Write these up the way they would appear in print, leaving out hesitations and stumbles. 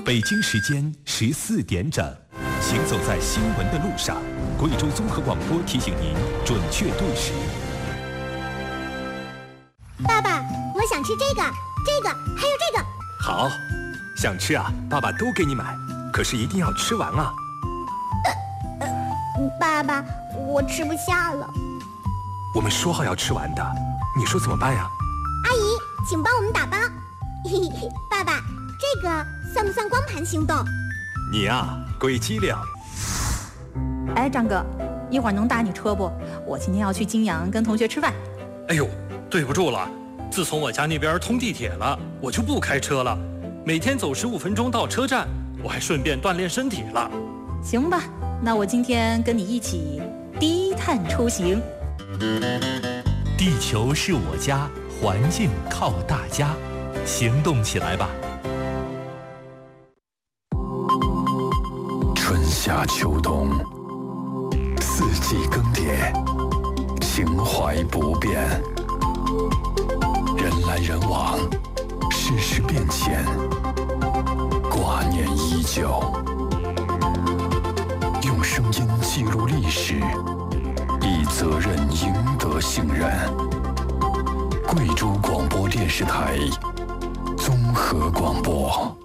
北京时间14点整，行走在新闻的路上，贵州综合广播提醒您准确对时。 爸爸，我想吃这个，还有这个。 好，想吃啊，爸爸都给你买，可是一定要吃完啊。 爸爸，我吃不下了。 我们说好要吃完的，你说怎么办呀？ 阿姨，请帮我们打包。爸爸，这个算不算光盘行动？ 你啊，鬼机灵。 哎，张哥，一会儿能打你车不？我今天要去金阳跟同学吃饭。 哎呦，对不住了，自从我家那边通地铁了，我就不开车了，每天走15分钟到车站，我还顺便锻炼身体了。 行吧，那我今天跟你一起低碳出行。 地球是我家，环境靠大家，行动起来吧！ 春夏秋冬，四季更迭，情怀不变。人来人往，世事变迁，挂念依旧。用声音记录历史，以责任赢得信任。贵州广播电视台综合广播。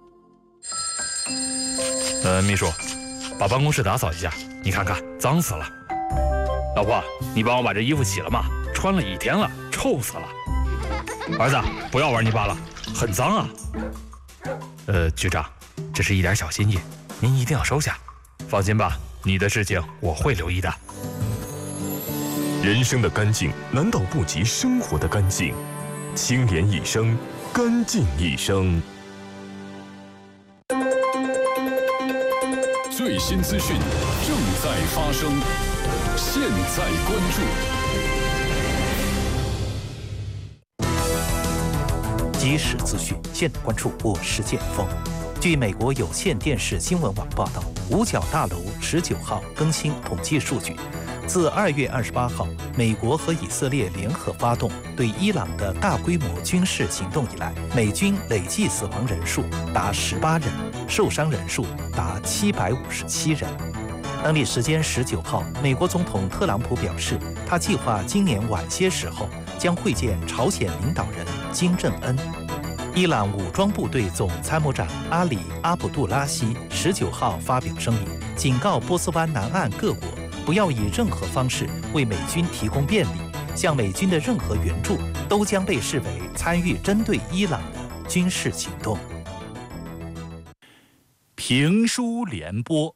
秘书，把办公室打扫一下，你看看脏死了。老婆，你帮我把这衣服洗了吗？穿了1天了，臭死了。儿子，不要玩泥巴了，很脏啊。局长，这是一点小心意，您一定要收下。放心吧，你的事情我会留意的。 人生的干净难道不及生活的干净？清廉一生，干净一生。 最新资讯正在发生，现在关注。即时资讯，现在关注，我是剑锋。据美国有线电视新闻网报道，五角大楼19号更新统计数据。自2月28号，美国和以色列联合发动对伊朗的大规模军事行动以来，美军累计死亡人数达18人，受伤人数达757人。当地时间19号，美国总统特朗普表示，他计划今年晚些时候将会见朝鲜领导人金正恩。伊朗武装部队总参谋长阿里·阿卜杜拉希19号发表声明，警告波斯湾南岸各国不要以任何方式为美军提供便利，向美军的任何援助都将被视为参与针对伊朗的军事行动。 评书联播。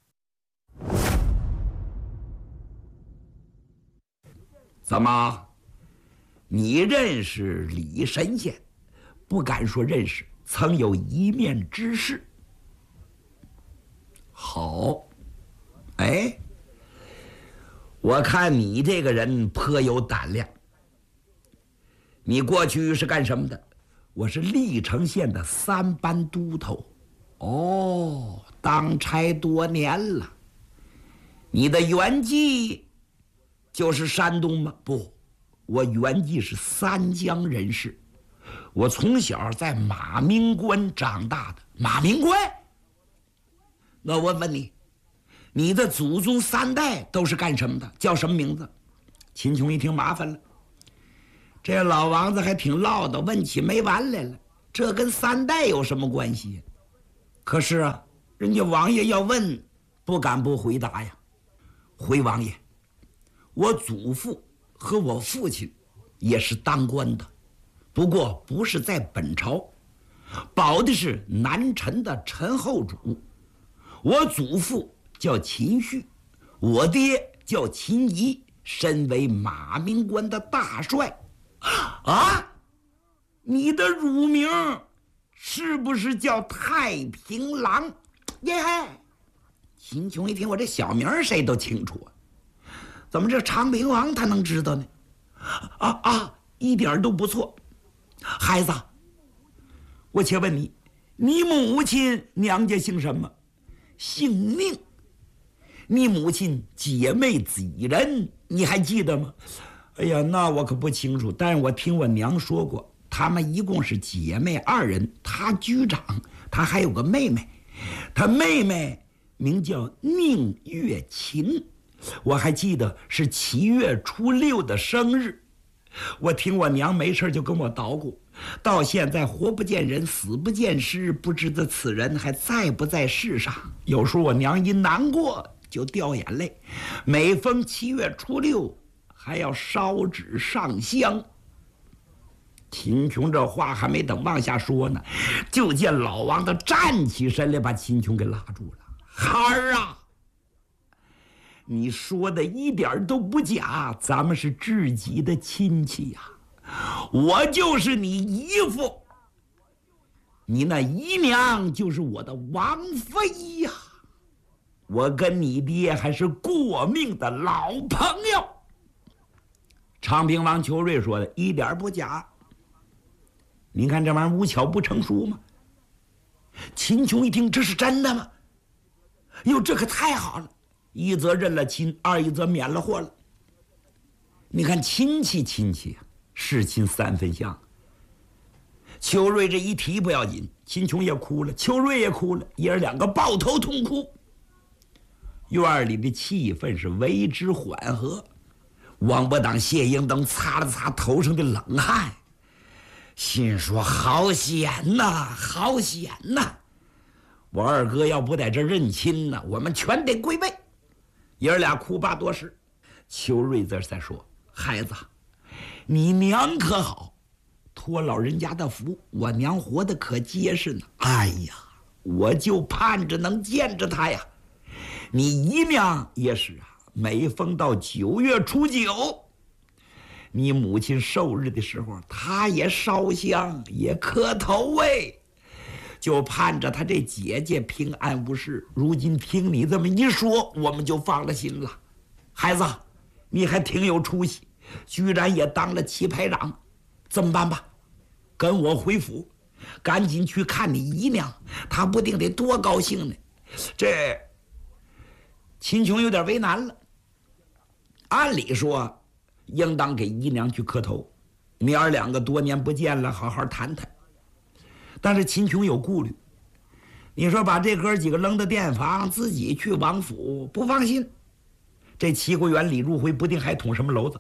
怎么，你认识李神仙？不敢说认识，曾有一面之识。好，哎，我看你这个人颇有胆量。你过去是干什么的？我是历城县的3班都头。哦，当差多年了。你的原籍就是山东吗？不，我原籍是三江人士。我从小在马鸣关长大的。马鸣关？那我问你，你的祖宗3代都是干什么的？叫什么名字？秦琼一听麻烦了，这老王子还挺唠叨，问起没完来了。这跟3代有什么关系？可是啊，人家王爷要问，不敢不回答呀。回王爷，我祖父和我父亲也是当官的，不过不是在本朝，保的是南陈的陈后主。我祖父叫秦旭，我爹叫秦仪，身为马鸣关的大帅。啊，你的乳名是不是叫太平郎？耶！秦琼一听我这小名谁都清楚啊，怎么这长平王他能知道呢？一点都不错。孩子，我且问你，你母亲娘家姓什么？姓宁。你母亲姐妹几人？你还记得吗？哎呀，那我可不清楚，但是我听我娘说过，她们一共是姐妹2人，她居长，她还有个妹妹， 他妹妹名叫宁月琴，我还记得是7月初6的生日。我听我娘没事就跟我捣鼓，到现在活不见人，死不见尸，不知道此人还在不在世上。有时候我娘一难过就掉眼泪，每逢7月初6还要烧纸上香。秦琼这话还没等往下说呢，就见老王的站起身来，把秦琼给拉住了。孩儿啊，你说的一点都不假，咱们是至己的亲戚呀，我就是你姨父，你那姨娘就是我的王妃呀，我跟你爹还是过命的老朋友。昌平王裘瑞说的一点不假，您看这玩意儿无巧不成书吗？秦琼一听，这是真的吗？哟，这可太好了，一则认了亲，二一则免了祸了。你看亲戚啊，是亲3分像。裘瑞这一提不要紧，秦琼也哭了，裘瑞也哭了，爷儿两个抱头痛哭。院里的气氛是为之缓和。王伯当、谢英等擦了擦头上的冷汗，心说好险呐，好险呐！我二哥要不在这认亲呢，我们全得跪背。爷儿俩哭罢多时，裘瑞这才说：“孩子，你娘可好？托老人家的福，我娘活得可结实呢。哎呀，我就盼着能见着她呀。你姨娘也是啊，每逢到9月初9，你母亲寿日的时候，她也烧香，也磕头喂。”就盼着他这姐姐平安无事。如今听你这么一说，我们就放了心了。孩子，你还挺有出息，居然也当了棋牌长。这么办吧，跟我回府，赶紧去看你姨娘，她不定得多高兴呢。这秦琼有点为难了。按理说，应当给姨娘去磕头，你儿两个多年不见了，好好谈谈。但是秦琼有顾虑，你说把这哥几个扔到店房，自己去王府不放心，这齐国元、李如辉不定还捅什么娄子。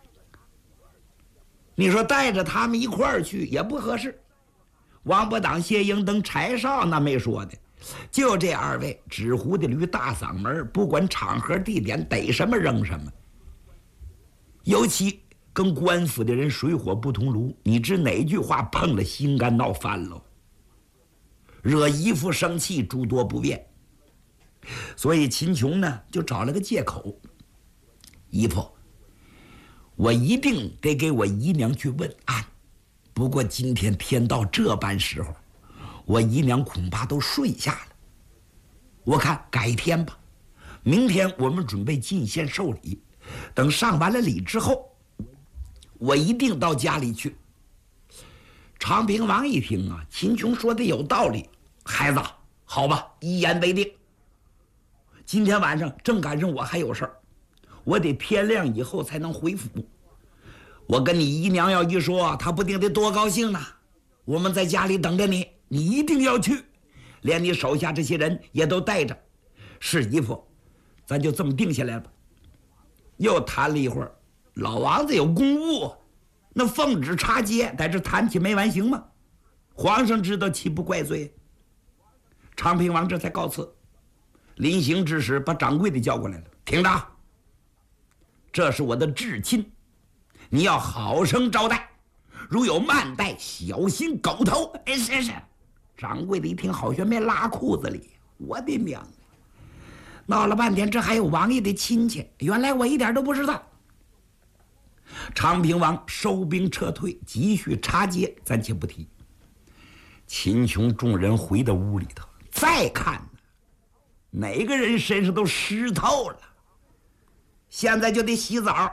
你说带着他们一块儿去也不合适。王伯当、谢英等柴少那没说的，就这2位纸糊的驴，大嗓门，不管场合地点，逮什么扔什么。尤其跟官府的人水火不同炉，你知哪句话碰了心肝闹翻了，惹姨父生气，诸多不便。所以秦琼呢就找了个借口：姨父，我一定得给我姨娘去问安，不过今天天到这般时候，我姨娘恐怕都睡下了。我看改天吧，明天我们准备进献寿礼，等上完了礼之后，我一定到家里去。长平王一听啊，秦琼说的有道理，孩子，好吧，一言为定。今天晚上正赶上我还有事儿，我得天亮以后才能回府。我跟你姨娘要一说，她不定得多高兴呢。我们在家里等着你，你一定要去，连你手下这些人也都带着。是姨父，咱就这么定下来吧。又谈了一会儿，老王子有公务，那奉旨插街，在这谈起没完行吗？皇上知道岂不怪罪？长平王这才告辞。临行之时，把掌柜的叫过来了，听着，这是我的至亲，你要好生招待，如有慢待，小心狗头。哎，是。掌柜的一听，好像没拉裤子里，我的娘！闹了半天，这还有王爷的亲戚，原来我一点都不知道。长平王收兵撤退，继续插街，暂且不提。秦琼众人回到屋里头，再看哪个人身上都湿透了，现在就得洗澡。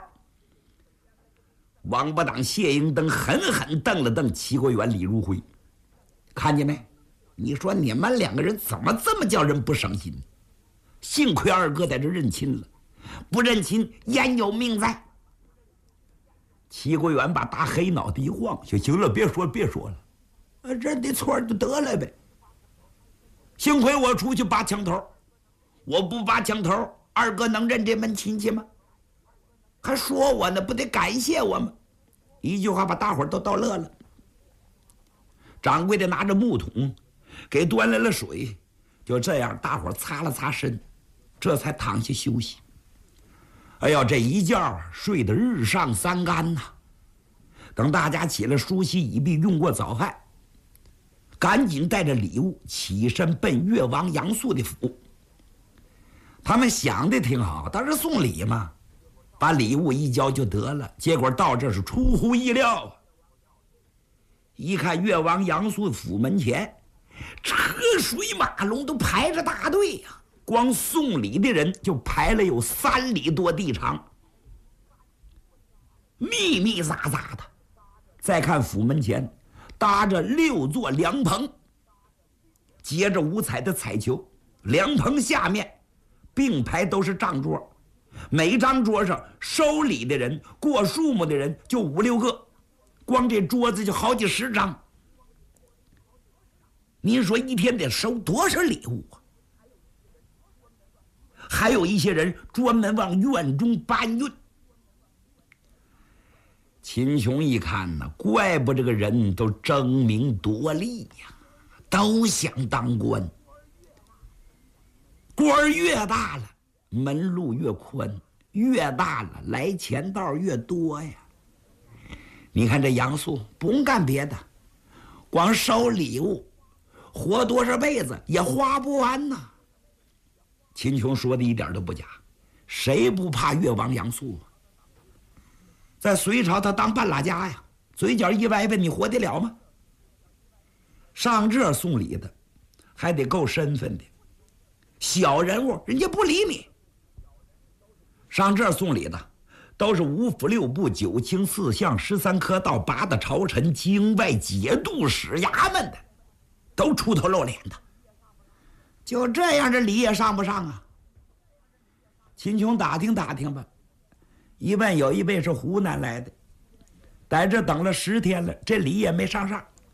王八党、谢英登狠狠瞪了瞪齐国元、李如辉，看见没？你说你们两个人怎么这么叫人不省心？幸亏二哥在这认亲了，不认亲焉有命在？齐国元把大黑脑袋一晃，就行了，别说了，认的错就得了呗。 幸亏我出去拔枪头，我不拔枪头，二哥能认这门亲戚吗？还说我呢，不得感谢我吗？一句话把大伙儿都逗乐了。掌柜的拿着木桶给端来了水，就这样大伙儿擦了擦身，这才躺下休息。哎呦，这一觉睡得日上三竿呐！等大家起来梳洗已毕，用过早饭，赶紧带着礼物起身奔越王杨素的府。他们想的挺好，当时送礼嘛，把礼物一交就得了。结果到这是出乎意料啊！一看越王杨素府门前，车水马龙，都排着大队呀、光送礼的人就排了有3里多地长，密密匝匝的。再看府门前搭着6座凉棚，结着五彩的彩球，凉棚下面并排都是帐桌，每张桌上收礼的人过数目的人就5、6个，光这桌子就好几10张。您说一天得收多少礼物啊？还有一些人专门往院中搬运。秦琼一看呢，怪不这个人都争名夺利呀，都想当官。官儿越大了，门路越宽，越大了，来钱道越多呀。你看这杨素不用干别的，光收礼物，活多少辈子也花不完呐。秦琼说的一点都不假，谁不怕越王杨素啊？在隋朝他当半拉家呀，嘴角一歪歪，你活得了吗？上这送礼的还得够身份的，小人物人家不理你。上这送礼的都是5府6部9卿4相13科道8的朝臣，京外节度使衙门的，都出头露脸的。就这样，这礼也上不上啊？秦琼打听打听吧，一问有一位是湖南来的，在这等了10天了，这礼也没上，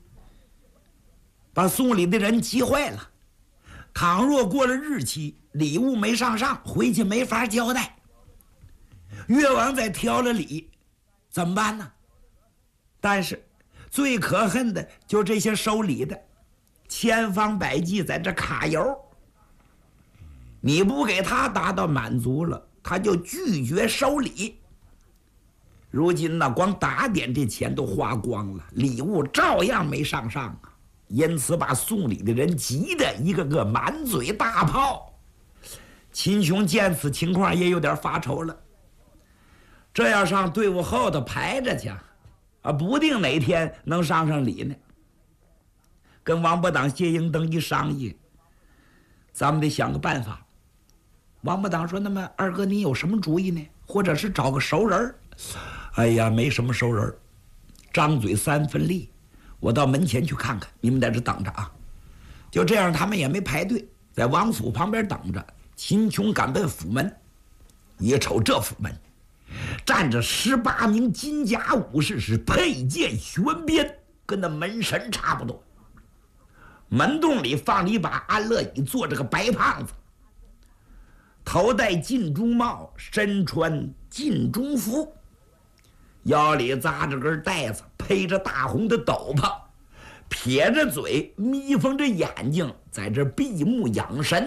把送礼的人急坏了。倘若过了日期，礼物没上，回去没法交代。越王再挑了礼，怎么办呢？但是最可恨的就这些收礼的，千方百计在这卡油。你不给他达到满足了，他就拒绝收礼。如今呢，光打点这钱都花光了，礼物照样没上啊！因此把送礼的人急得一个个满嘴大泡。秦琼见此情况也有点发愁了，这要上队伍后头排着去啊，不定哪天能上礼呢。跟王伯党、谢英登一商议，咱们得想个办法。王伯党说：“那么二哥，你有什么主意呢？或者是找个熟人？”哎呀，没什么熟人，张嘴3分力。我到门前去看看，你们在这等着啊。就这样，他们也没排队，在王府旁边等着。秦琼赶奔府门，一瞅这府门，站着18名金甲武士，是佩剑悬鞭，跟那门神差不多。门洞里放了一把安乐椅，坐着个白胖子，头戴金钟帽，身穿金钟服，腰里扎着根带子，披着大红的斗篷，撇着嘴，眯缝着眼睛，在这闭目养神。